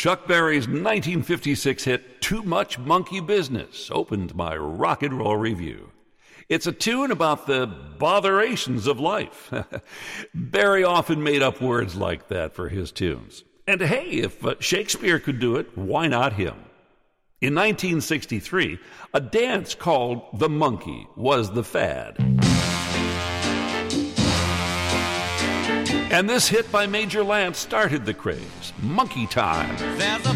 Chuck Berry's 1956 hit Too Much Monkey Business opened my rock and roll review. It's a tune about the botherations of life. Berry often made up words like that for his tunes. And hey, if Shakespeare could do it, why not him? In 1963, a dance called the monkey was the fad. And this hit by Major Lance started the craze. Monkey Time. There's a